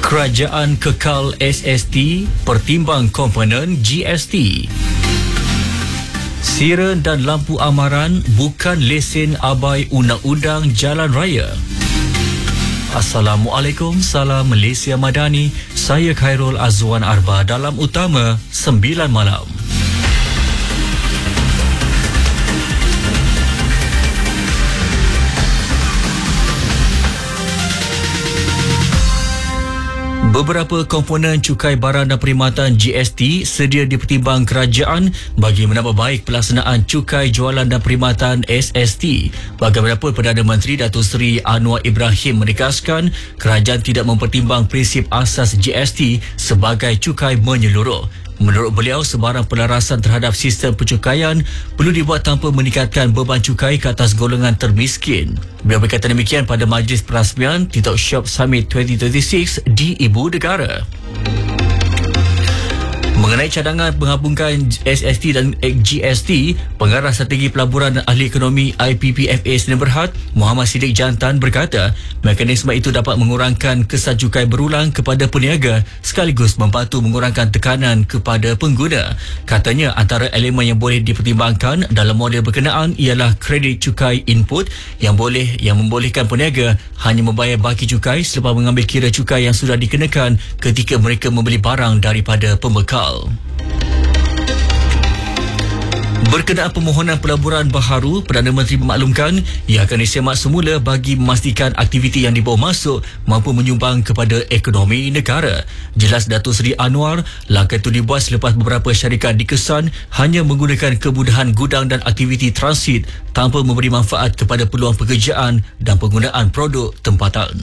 Kerajaan kekal SST pertimbang komponen GST. Siren dan lampu amaran bukan lesen abai undang-undang jalan raya. Assalamualaikum, salam Malaysia Madani. Saya Khairul Azwan Arba dalam Utama 9 Malam. Beberapa komponen cukai barang dan perkhidmatan GST sedia dipertimbang kerajaan bagi menambah baik pelaksanaan cukai jualan dan perkhidmatan SST. Bagaimanapun Perdana Menteri Datuk Seri Anwar Ibrahim menegaskan kerajaan tidak mempertimbang prinsip asas GST sebagai cukai menyeluruh. Menurut beliau, sebarang pelarasan terhadap sistem pencukaian perlu dibuat tanpa meningkatkan beban cukai ke atas golongan termiskin. Beliau berkata demikian pada Majlis Perasmian TikTok Shop Summit 2026 di Ibu Negara. Mengenai cadangan menggabungkan SST dan GST, Pengarah Strategi Pelaburan dan Ahli Ekonomi IPPFA Sdn Bhd, Muhammad Siddiq Jantan berkata, mekanisme itu dapat mengurangkan kesan cukai berulang kepada peniaga sekaligus membantu mengurangkan tekanan kepada pengguna. Katanya, antara elemen yang boleh dipertimbangkan dalam model berkenaan ialah kredit cukai input yang membolehkan peniaga hanya membayar baki cukai selepas mengambil kira cukai yang sudah dikenakan ketika mereka membeli barang daripada pembekal. Berkenaan permohonan pelaburan baharu, Perdana Menteri memaklumkan ia akan disemak semula bagi memastikan aktiviti yang dibawa masuk mampu menyumbang kepada ekonomi negara. Jelas Datuk Seri Anwar, langkah itu dibuat selepas beberapa syarikat dikesan hanya menggunakan kemudahan gudang dan aktiviti transit tanpa memberi manfaat kepada peluang pekerjaan dan penggunaan produk tempatan.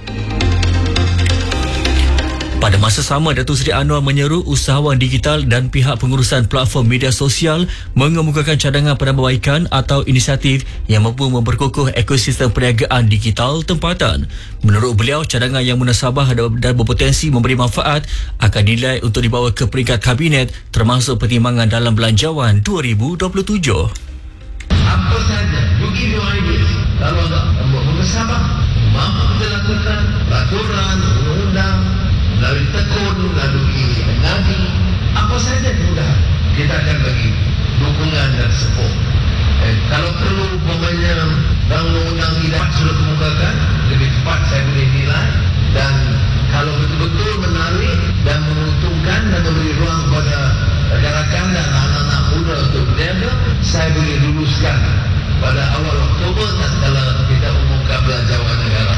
Pada masa sama, Datuk Seri Anwar menyeru usahawan digital dan pihak pengurusan platform media sosial mengemukakan cadangan penambahbaikan atau inisiatif yang mampu memperkukuh ekosistem perniagaan digital tempatan. Menurut beliau, cadangan yang munasabah dan berpotensi memberi manfaat akan dinilai untuk dibawa ke peringkat kabinet termasuk pertimbangan dalam belanjawan 2027. Apa saja, you give your ideas. Kalau tak munasabah, mampu kita lakukan peraturan, undang-undang, melalui tekun, melalui nadi, apa saja kemudahan, kita akan bagi dukungan dan support. Kalau perlu umpamanya undang-undang tidak sudah kemukakan, lebih cepat saya boleh nilai, dan kalau betul-betul menarik dan menguntungkan dan memberi ruang kepada rakan-rakan dan anak-anak muda untuk berniaga, saya boleh luluskan pada awal Oktober setelah kita umumkan belanjawan negara.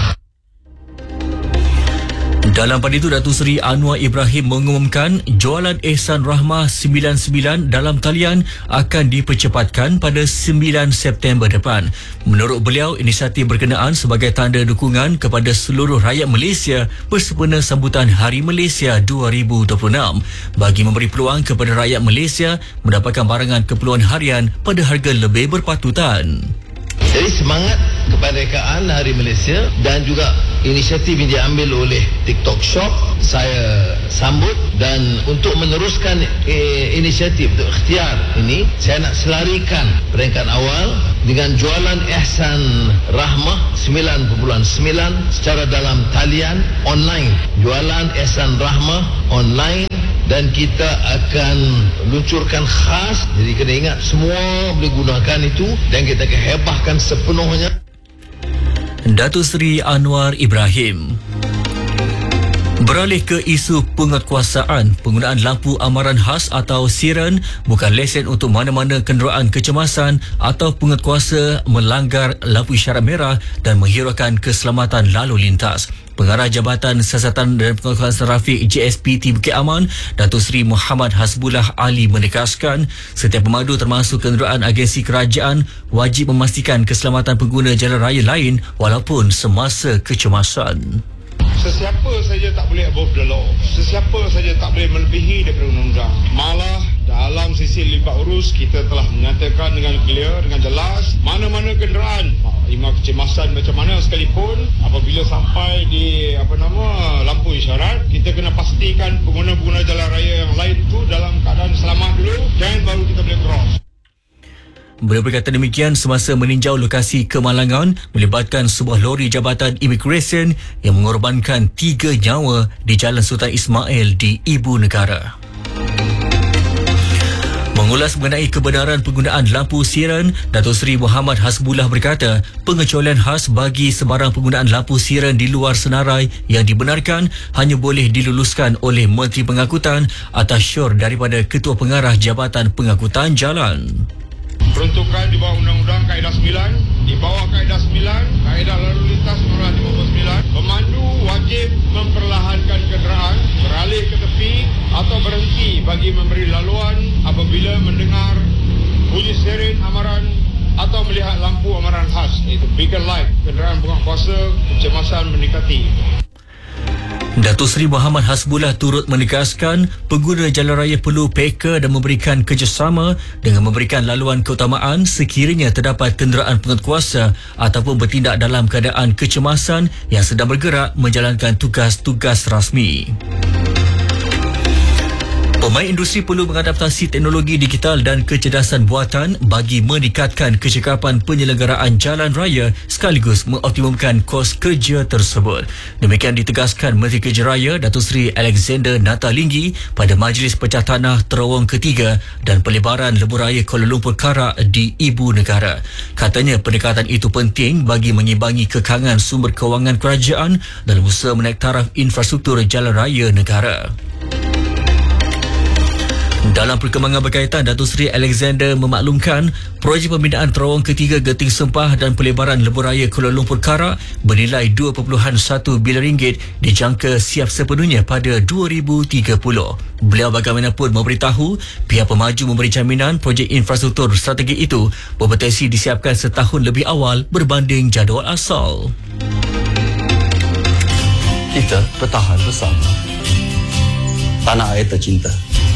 Dalam pada itu, Datuk Seri Anwar Ibrahim mengumumkan jualan Ehsan Rahmah 99 dalam talian akan dipercepatkan pada 9 September depan. Menurut beliau, inisiatif berkenaan sebagai tanda dukungan kepada seluruh rakyat Malaysia bersempena sambutan Hari Malaysia 2026 bagi memberi peluang kepada rakyat Malaysia mendapatkan barangan keperluan harian pada harga lebih berpatutan. Jadi semangat kemerdekaan Hari Malaysia dan juga inisiatif yang diambil oleh TikTok Shop saya sambut, dan untuk meneruskan inisiatif untuk ikhtiar ini, saya nak selarikan peringkat awal dengan jualan Ehsan Rahmah 9.9 secara dalam talian online. Jualan Ehsan Rahmah online, dan kita akan luncurkan khas. Jadi kena ingat, semua boleh gunakan itu dan kita akan hebahkan sepenuhnya. Datuk Seri Anwar Ibrahim. Beralih ke isu penguatkuasaan, penggunaan lampu amaran khas atau siren bukan lesen untuk mana-mana kenderaan kecemasan atau penguatkuasa melanggar lampu isyarat merah dan menghiraukan keselamatan lalu lintas. Pengarah Jabatan Siasatan dan Penguatkuasaan Trafik JSPT Bukit Aman, Datuk Seri Muhammad Hasbullah Ali menegaskan setiap pemandu termasuk kenderaan agensi kerajaan wajib memastikan keselamatan pengguna jalan raya lain walaupun semasa kecemasan. Sesiapa saja tak boleh above the law. Sesiapa saja tak boleh melebihi daripada undang-undang. Malah dalam sisi libat urus, kita telah menyatakan dengan clear, dengan jelas, mana-mana kenderaan imam kecemasan macam mana sekalipun, apabila sampai di lampu isyarat, kita kena pastikan pengguna-pengguna jalan raya yang lain tu dalam keadaan selamat dulu, dan baru kita boleh cross. Beliau berkata demikian semasa meninjau lokasi kemalangan melibatkan sebuah lori Jabatan Imigresen yang mengorbankan 3 nyawa di Jalan Sultan Ismail di Ibu Negara. Mengulas mengenai kebenaran penggunaan lampu siren, Datuk Seri Muhammad Hasbullah berkata, pengecualian khas bagi sebarang penggunaan lampu siren di luar senarai yang dibenarkan hanya boleh diluluskan oleh Menteri Pengangkutan atas syor daripada Ketua Pengarah Jabatan Pengangkutan Jalan. Peruntukan di bawah Undang-Undang Kaedah 9, di bawah Kaedah 9, Kaedah Lalu Lintas Nomor 59, pemandu wajib memperlahankan kenderaan, beralih ke tepi atau berhenti bagi memberi laluan apabila mendengar bunyi siren amaran atau melihat lampu amaran khas, iaitu beacon light. Kenderaan penguatkuasa kecemasan mendekati. Datuk Seri Muhammad Hasbullah turut menegaskan pengguna jalan raya perlu peka dan memberikan kerjasama dengan memberikan laluan keutamaan sekiranya terdapat kenderaan penguatkuasa ataupun bertindak dalam keadaan kecemasan yang sedang bergerak menjalankan tugas-tugas rasmi. Pemain industri perlu mengadaptasi teknologi digital dan kecerdasan buatan bagi meningkatkan kecekapan penyelenggaraan jalan raya sekaligus mengoptimumkan kos kerja tersebut. Demikian ditegaskan Menteri Kerja Raya Datuk Seri Alexander Natalinggi pada Majlis Pecah Tanah Terowong ketiga dan pelebaran lebuh raya Kuala Lumpur Karak di Ibu Negara. Katanya pendekatan itu penting bagi mengimbangi kekangan sumber kewangan kerajaan dalam usaha menaik taraf infrastruktur jalan raya negara. Dalam perkembangan berkaitan, Datuk Seri Alexander memaklumkan projek pembinaan terowong ketiga Genting Sempah dan pelebaran lebuh raya Kuala Lumpur Karak bernilai RM2.1 bilion dijangka siap sepenuhnya pada 2030. Beliau bagaimanapun memberitahu pihak pemaju memberi jaminan projek infrastruktur strategi itu berpotensi disiapkan setahun lebih awal berbanding jadual asal. Kita bertahan bersama. Tanah air tercinta.